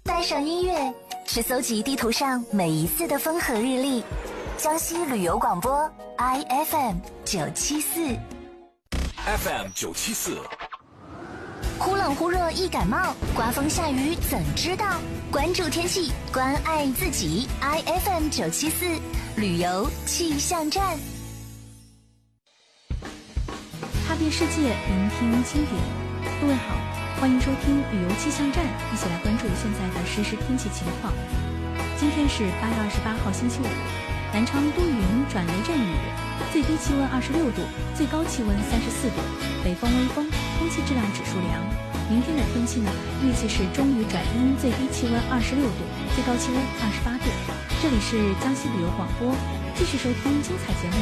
带上音乐，去搜集地图上每一次的风和日丽。江西旅游广播 IFM 974，FM 974。 忽冷忽热易感冒，刮风下雨怎知道？关注天气，关爱自己。IFM 974旅游气象站， 踏遍世界，聆听经典。各位好，欢迎收听旅游气象站，一起来关注现在的实时天气情况。今天是8月28号星期五，南昌多云转雷阵雨，最低气温26度，最高气温34度，北风微风，空气质量指数良。明天的天气呢，预计是中雨转阴，最低气温26度，最高气温28度。这里是江西旅游广播，继续收听精彩节目。